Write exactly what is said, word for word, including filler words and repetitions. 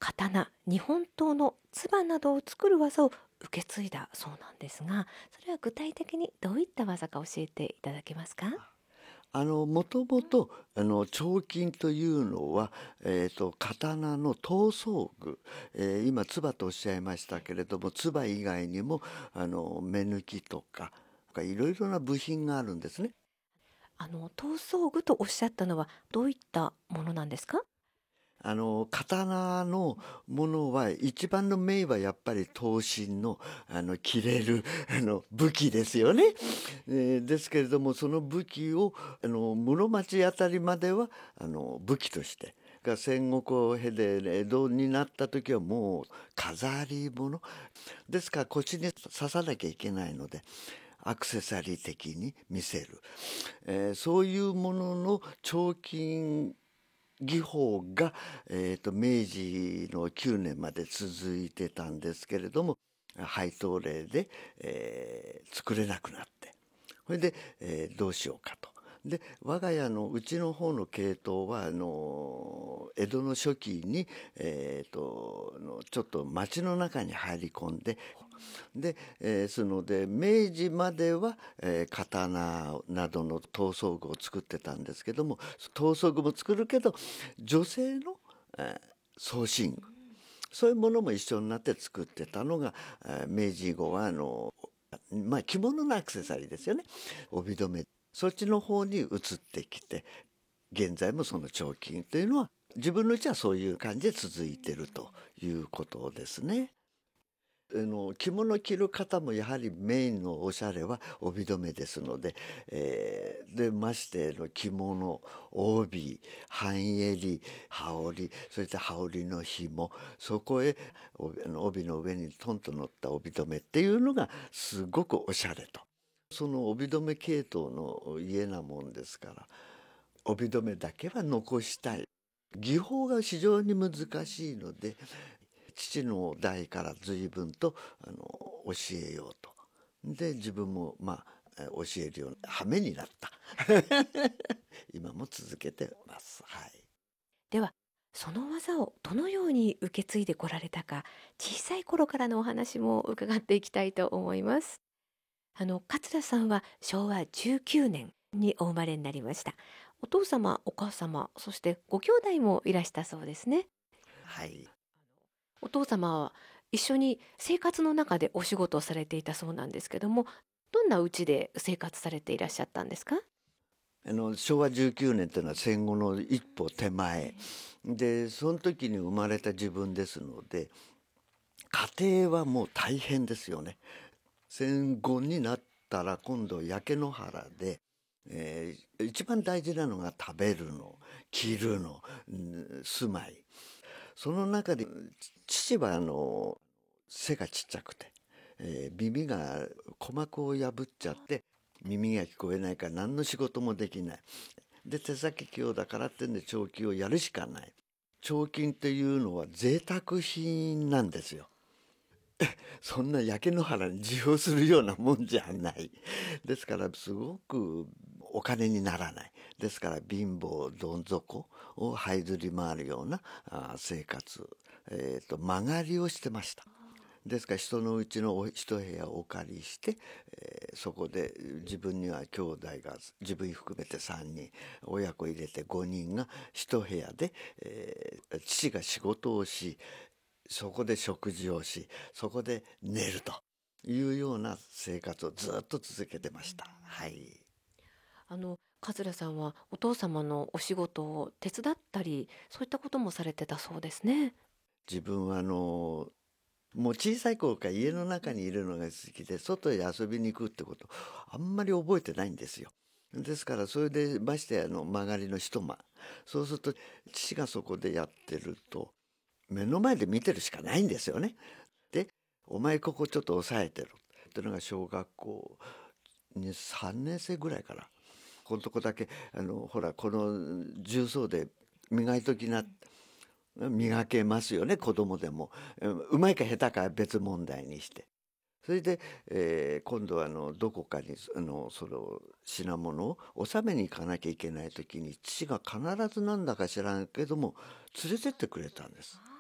刀、日本刀の鐔などを作る技を受け継いだそうなんですが、それは具体的にどういった技か教えていただけますか？ あの、もともと、あの、彫金というのは、えっと、刀の刀装具、えー今、鐔とおっしゃいましたけれども、鐔以外にも、あの、目抜きとか、いろいろな部品があるんですね。 あの、刀装具とおっしゃったのはどういったものなんですか？ あの、刀のものは、一番のメインはやっぱり刀身の、あの、切れる、あの、武器ですよね。えーですけれども、その武器を、あの、室町あたりまでは、あの、武器として、が戦国を経て江戸になった時はもう飾り物ですから腰に刺さなきゃいけないのでアクセサリー的に見せる、えーそういうものの彫金技法が、えーと明治のきゅうねんまで続いてたんですけれども配当令で、えー作れなくなってそれで、えーどうしようかと。で我が家のうちの方の系統はあの江戸の初期に、えーとのちょっと町の中に入り込んでで、えーそので明治までは、えー刀などの刀装具を作ってたんですけども刀装具も作るけど女性の、えー装身具そういうものも一緒になって作ってたのが、えー明治以後はあのまあ着物のアクセサリーですよね帯留めそっちの方に移ってきて現在もその彫金というのは自分のうちはそういう感じで続いてるということですね。あの着物着る方もやはりメインのおしゃれは帯留めですので、えーでましての着物帯半襟羽織そして羽織の紐そこへ帯あの帯の上にトンと乗った帯留めっていうのがすごくおしゃれと。その帯留め系統の家なもんですから帯留めだけは残したい技法が非常に難しいので父の代から随分とあの教えようとで自分もまあ教えるような羽目になった今も続けてます。はい。 では、その技をどのように受け継いでこられたか、小さい頃からのお話も伺っていきたいと思います。あの、桂さんはしょうわじゅうきゅうねんにお生まれになりました。お父様、お母様、そしてご兄弟もいらしたそうですね。 はい。 お父様は一緒に生活の中でお仕事をされていたそうなんですけども、どんな家で生活されていらっしゃったんですか？ あの昭和じゅうきゅうねんというのは戦後の一歩手前でその時に生まれた自分ですので家庭はもう大変ですよね。戦後になったら今度焼け野原で、えー一番大事なのが食べるの着るのうん住まいその中で父はあの背がちっちゃくて、えー耳が鼓膜を破っちゃって耳が聞こえないから何の仕事もできない。で手先器用だからってんで彫金をやるしかない。彫金っていうのは贅沢品なんですよ。そんな焼け野原に需要するようなもんじゃない。ですからすごくお金にならない。ですから貧乏どん底を這いずり回るようなあ生活、えーと、間借りをしてました。ですから人のうちの一部屋をお借りして、えーそこで自分には兄弟が自分含めてさんにん親子入れてごにんが一部屋で、えー父が仕事をしそこで食事をしそこで寝るというような生活をずっと続けてました。はい。 あの、桂さんはお父様のお仕事を手伝ったり、そういったこともされてたそうですね。 自分はあのもう小さい頃から家の中にいるのが好きで外へ遊びに行くってことあんまり覚えてないんですよ。ですからそれでましてあの曲がりの一間そうすると父がそこでやってると目の前で見てるしかないんですよね。でお前ここちょっと押さえてるっていうのが小学校にさんねん生ぐらいからこのとこだけあのほらこの重曹で磨いときな磨けますよね子供でもうまいか下手かは別問題にしてそれで、えー今度はあのどこかにあのその品物を納めに行かなきゃいけない時に父が必ずなんだか知らんけども連れてってくれたんです。